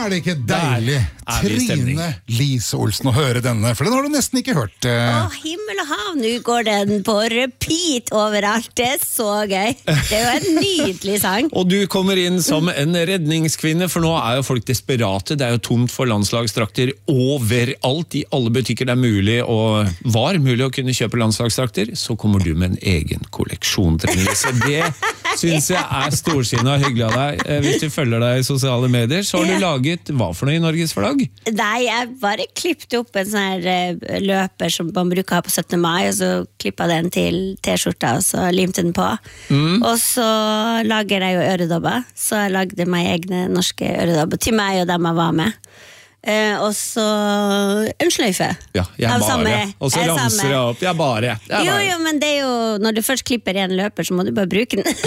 det ikke deilig? Trine Lise Olsen, å høre denne, for den har du nesten ikke hørt. Himmel og hav, nå går den på repeat overalt. Det så gøy. Det jo en nydelig sang. Og du kommer inn som en redningskvinne, for nå jo folk desperate. Det jo tomt for landslagsdrakter overalt, i alle butikker det mulig, og var mulig å kunne kjøpe landslagsdrakter. Så kommer du med en egen kolleksjon, Trine Lise. Det synes jeg storsinnet og hyggelig av deg. Hvis du følger deg i sosiale medier, så har du laget hva for noe i Norges flagg? Nei, jeg bare klippte opp en sånn her løper som man bruker ha på 17. mai, og så klippet den til t-skjorta, og så limte den på. Og så lager jeg jo øredobber, så jeg lagde meg egne norske øredobber til meg og dem jeg var med. Og så en sløyfe. Ja, jeg bare. Og så ramser jeg opp. Jeg bare. Jo, men det jo når du først klipper en løper, så må du bare bruke den.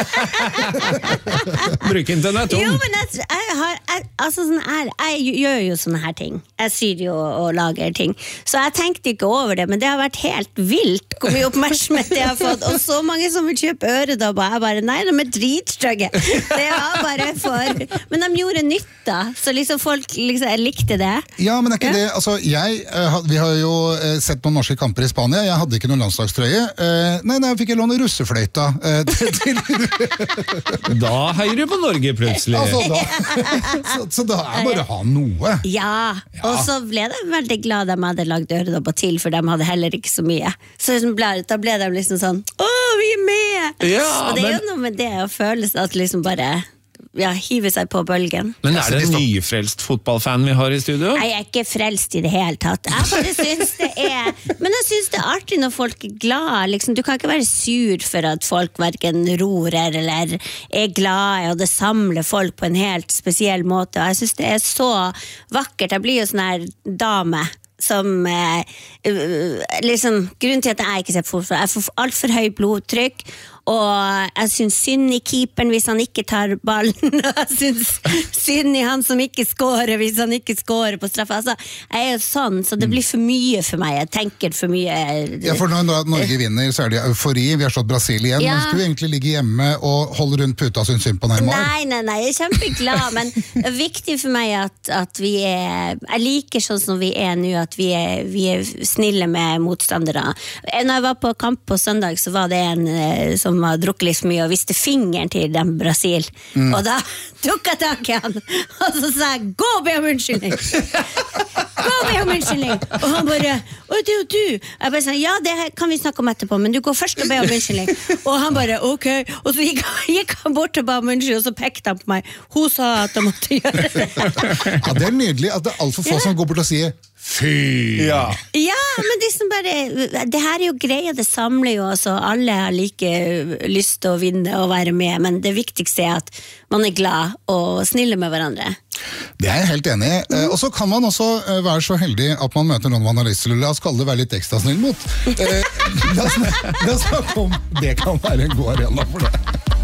Bruke den til den tom. Jo, men jeg gjør jo sånne her ting. Jeg syr jo og lager ting. Så jeg tenkte ikke over det, men det har vært helt vilt hvor mye oppmerksomhet jeg har fått. Og så mange som vil kjøpe øredobber. Jeg bare, nei, de dritstygge. Det var bare for... Men de gjorde nytta, så liksom folk likte det. Ja, men ikke det. Altså, vi har jo sett noen norske kamper i Spania. Jeg hadde ikke noen landslagstrøye. Nei, fikk jeg låne russefløyta. Da heier du på Norge plutselig. Så da bare ha noe. Ja, og så ble de veldig glad de hadde lagd øredobber til, for de hadde heller ikke så mye. Så da ble de liksom sånn, vi med! Ja, og det jo noe med det å føle at liksom bare... hive seg på bølgen. Men det en nyfrelst fotballfan vi har i studio? Nei, jeg ikke frelst i det hele tatt. Jeg bare synes men jeg synes det artig når folk glad, liksom. Du kan ikke være sur for at folk hverken roer eller glad, og det samler folk på en helt spesiell måte, og jeg synes det så vakkert. Jeg blir jo sånn her dame som liksom, grunnen til at jeg ikke ser på fotball, jeg får alt for høy blodtrykk, og jeg synes synd i keeperen hvis han ikke tar ballen, og jeg synes synd i han som ikke skårer hvis han ikke skårer på straffe. Altså, jeg jo sånn, så det blir for mye for meg. Jeg tenker for mye. Ja, for når Norge vinner, så det eufori. Vi har slått Brasil igjen. Ja. Men skal vi egentlig ligge hjemme og holde rundt puta og synes synd på Neymar? Nei, jeg kjempeglad, men det viktig for meg at vi jeg liker sånn som vi nå, at vi snille med motstandere. Når jeg var på kamp på søndag, så var det en som har drukket litt mye og visste fingeren til dem Brasil. Og da tok jeg tak i han, og så sa jeg, gå og be om unnskyldning! Gå og be om unnskyldning! Og han bare, det jo du! Jeg bare sa, ja, det kan vi snakke om etterpå, men du går først og be om unnskyldning. Og han bare, ok. Og så gikk han bort og ba om unnskyldning, og så pekte han på meg. Hun sa at de måtte gjøre det. Ja, det nydelig at det alt for få som går bort og sier fy! Ja, men det her jo greia, det samler jo også, alle har like lyst til å vinne og være med, men det viktigste at man glad og snille med hverandre. Det jeg helt enig i, og så kan man også være så heldig at man møter noen man har lyst til, la oss kalle det være litt ekstra snill mot. La oss snakke om det kan være en god arena for det.